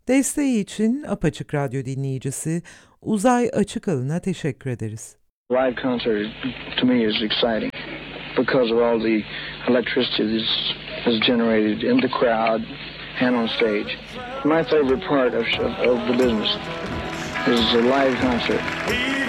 Desteği için Apaçık Radyo dinleyicisi Uzay Açıkalın'a teşekkür ederiz. Live concert to me is exciting because of all the electricity that's generated in the crowd and on stage. My favorite part of the business is a live concert.